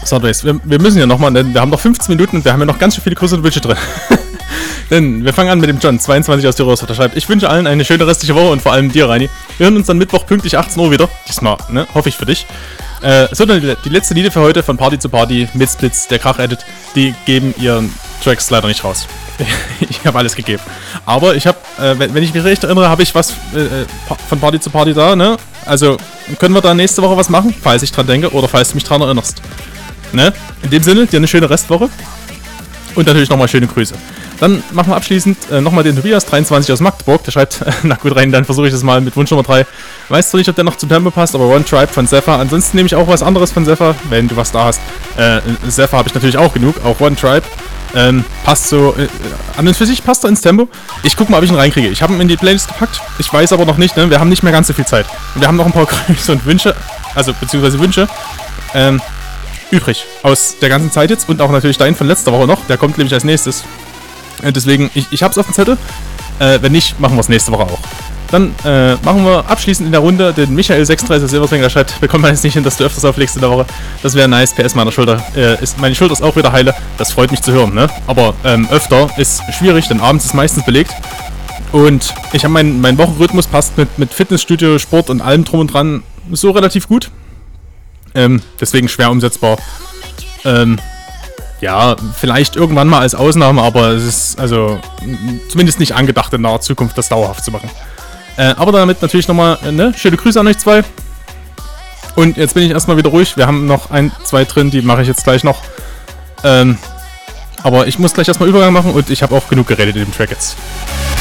Sideways, wir müssen ja nochmal, denn wir haben noch 15 Minuten und wir haben ja noch ganz schön viele größere Wünsche drin. Denn wir fangen an mit dem John, 22 aus Tirol, der schreibt: Ich wünsche allen eine schöne restliche Woche und vor allem dir, Reini. Wir hören uns dann Mittwoch pünktlich 18 Uhr wieder. Diesmal, ne? Hoffe ich für dich. So, dann die letzte Lieder für heute von Party zu Party mit Splits, der Krach-Edit. Die geben ihren Tracks leider nicht raus. Ich habe alles gegeben. Aber ich habe, wenn ich mich recht erinnere, habe ich was von Party zu Party da, ne? Also können wir da nächste Woche was machen, falls ich dran denke oder falls du mich dran erinnerst. Ne? In dem Sinne, dir eine schöne Restwoche. Und natürlich nochmal schöne Grüße. Dann machen wir abschließend nochmal den Tobias, 23 aus Magdeburg. Der schreibt, na gut, rein, dann versuche ich das mal mit Wunsch Nummer 3. Weißt du nicht, ob der noch zum Tempo passt, aber One Tribe von Zephyr. Ansonsten nehme ich auch was anderes von Zephyr, wenn du was da hast. Zephyr habe ich natürlich auch genug, auch One Tribe. Passt so, an und für sich passt er ins Tempo. Ich gucke mal, ob ich ihn reinkriege. Ich habe ihn in die Playlist gepackt. Ich weiß aber noch nicht, ne? Wir haben nicht mehr ganz so viel Zeit. Und wir haben noch ein paar Grüße und Wünsche, also beziehungsweise Wünsche, übrig. Aus der ganzen Zeit jetzt und auch natürlich deinen von letzter Woche noch. Der kommt nämlich als nächstes. Deswegen, ich hab's auf dem Zettel. Wenn nicht, machen wir es nächste Woche auch. Dann machen wir abschließend in der Runde den Michael36 Silberfinger, der schreibt: Bekommt man jetzt nicht hin, dass du öfters auflegst in der Woche. Das wäre nice. PS meiner Schulter. Meine Schulter ist auch wieder heile. Das freut mich zu hören, ne? Aber öfter ist schwierig, denn abends ist meistens belegt. Und ich habe mein Wochenrhythmus passt mit Fitnessstudio, Sport und allem drum und dran so relativ gut. Deswegen schwer umsetzbar. Ja, vielleicht irgendwann mal als Ausnahme, aber es ist also zumindest nicht angedacht, in naher Zukunft das dauerhaft zu machen. Aber damit natürlich nochmal, ne, schöne Grüße an euch zwei. Und jetzt bin ich erstmal wieder ruhig. Wir haben noch 1, 2 drin, die mache ich jetzt gleich noch. Aber ich muss gleich erstmal Übergang machen und ich habe auch genug geredet in dem Track jetzt.